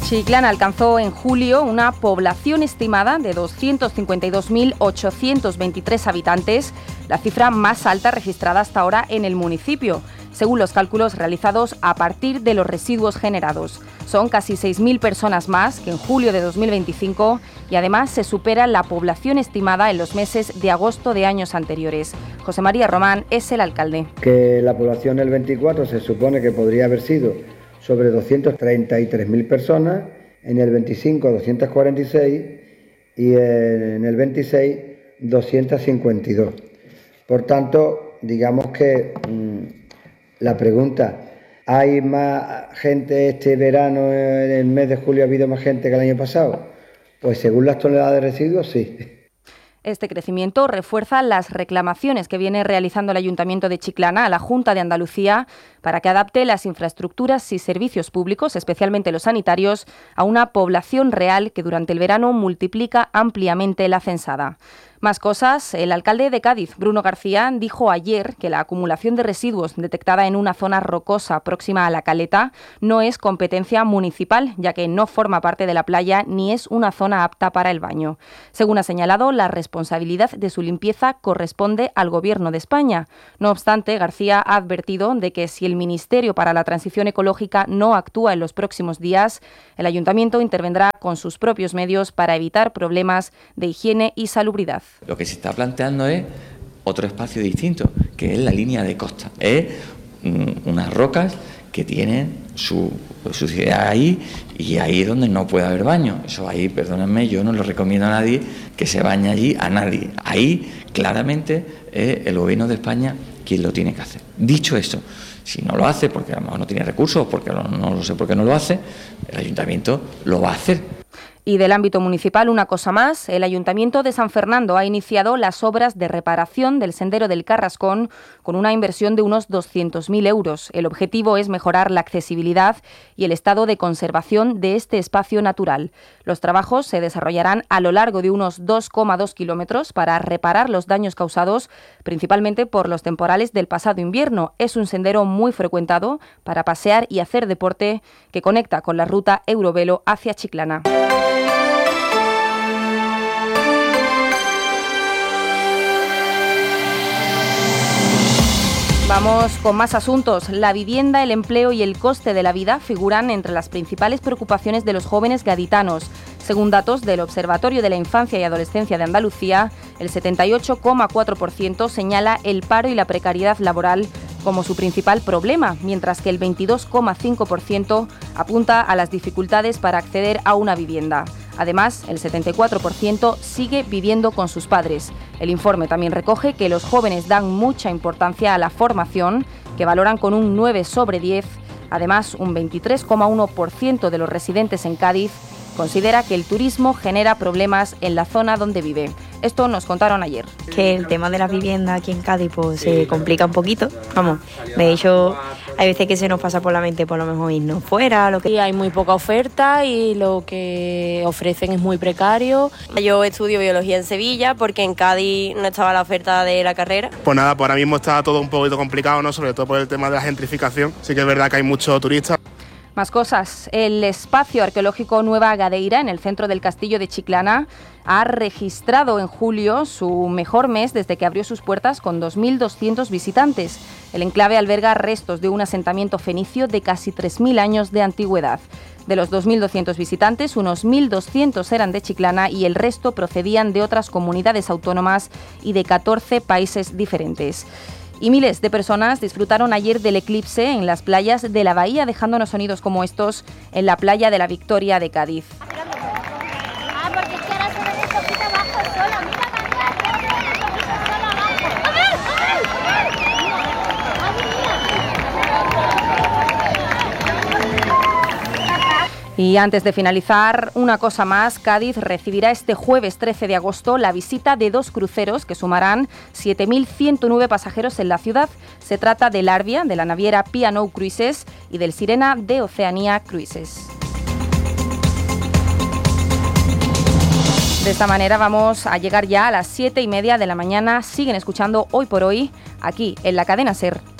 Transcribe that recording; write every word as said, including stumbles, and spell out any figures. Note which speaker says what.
Speaker 1: Chiclana alcanzó en julio una población estimada de doscientos cincuenta y dos mil ochocientos veintitrés habitantes, la cifra más alta registrada hasta ahora en el municipio, según los cálculos realizados a partir de los residuos generados. Son casi seis mil personas más que en julio de dos mil veinticinco y además se supera la población estimada en los meses de agosto de años anteriores. José María Román es el alcalde.
Speaker 2: Que la población del veinticuatro se supone que podría haber sido sobre doscientas treinta y tres mil personas, en el veinticinco doscientas cuarenta y seis y en el veintiséis doscientas cincuenta y dos. Por tanto, digamos que mmm, la pregunta, ¿hay más gente este verano, en el mes de julio ha habido más gente que el año pasado? Pues según las toneladas de residuos, sí.
Speaker 1: Este crecimiento refuerza las reclamaciones que viene realizando el Ayuntamiento de Chiclana a la Junta de Andalucía para que adapte las infraestructuras y servicios públicos, especialmente los sanitarios, a una población real que durante el verano multiplica ampliamente la censada. Más cosas, el alcalde de Cádiz, Bruno García, dijo ayer que la acumulación de residuos detectada en una zona rocosa próxima a La Caleta no es competencia municipal, ya que no forma parte de la playa ni es una zona apta para el baño. Según ha señalado, la responsabilidad de su limpieza corresponde al Gobierno de España. No obstante, García ha advertido de que si el Ministerio para la Transición Ecológica no actúa en los próximos días, el Ayuntamiento intervendrá con sus propios medios para evitar problemas de higiene y salubridad.
Speaker 3: Lo que se está planteando es otro espacio distinto, que es la línea de costa. Es mm, unas rocas que tienen su suciedad ahí y ahí es donde no puede haber baño. Eso ahí, perdónenme, yo no le recomiendo a nadie que se bañe allí, a nadie. Ahí claramente es el Gobierno de España quien lo tiene que hacer. Dicho eso, si no lo hace, porque a lo mejor no tiene recursos, porque no, no lo sé por qué no lo hace, el Ayuntamiento lo va a hacer.
Speaker 1: Y del ámbito municipal, una cosa más, el Ayuntamiento de San Fernando ha iniciado las obras de reparación del Sendero del Carrascón con una inversión de unos doscientos mil euros. El objetivo es mejorar la accesibilidad y el estado de conservación de este espacio natural. Los trabajos se desarrollarán a lo largo de unos dos coma dos kilómetros para reparar los daños causados principalmente por los temporales del pasado invierno. Es un sendero muy frecuentado para pasear y hacer deporte que conecta con la ruta Eurovelo hacia Chiclana. Vamos con más asuntos. La vivienda, el empleo y el coste de la vida figuran entre las principales preocupaciones de los jóvenes gaditanos. Según datos del Observatorio de la Infancia y Adolescencia de Andalucía, el setenta y ocho coma cuatro por ciento señala el paro y la precariedad laboral como su principal problema, mientras que el veintidós coma cinco por ciento apunta a las dificultades para acceder a una vivienda. Además, el setenta y cuatro por ciento sigue viviendo con sus padres. El informe también recoge que los jóvenes dan mucha importancia a la formación, que valoran con un nueve sobre diez. Además, un veintitrés coma uno por ciento de los residentes en Cádiz considera que el turismo genera problemas en la zona donde vive. Esto nos contaron ayer.
Speaker 4: Que el tema de las viviendas aquí en Cádiz pues, se complica un poquito. Vamos, de hecho, hay veces que se nos pasa por la mente por lo mejor irnos fuera. Lo que...
Speaker 5: Y hay muy poca oferta y lo que ofrecen es muy precario.
Speaker 6: Yo estudio biología en Sevilla porque en Cádiz no estaba la oferta de la carrera.
Speaker 7: Pues nada, pues ahora mismo está todo un poquito complicado, ¿no? Sobre todo por el tema de la gentrificación. Sí que es verdad que hay muchos turistas.
Speaker 1: Más cosas. El espacio arqueológico Nueva Gadeira, en el centro del castillo de Chiclana, ha registrado en julio su mejor mes desde que abrió sus puertas con dos mil doscientos visitantes. El enclave alberga restos de un asentamiento fenicio de casi tres mil años de antigüedad. De los dos mil doscientos visitantes, unos mil doscientos eran de Chiclana y el resto procedían de otras comunidades autónomas y de catorce países diferentes. Y miles de personas disfrutaron ayer del eclipse en las playas de la bahía, dejándonos sonidos como estos en la playa de la Victoria de Cádiz. Y antes de finalizar, una cosa más, Cádiz recibirá este jueves trece de agosto la visita de dos cruceros que sumarán siete mil ciento nueve pasajeros en la ciudad. Se trata del Arbia, de la naviera P and O Cruises, y del Sirena, de Oceanía Cruises. De esta manera vamos a llegar ya a las siete y media de la mañana. Siguen escuchando Hoy por Hoy, aquí en la cadena SER.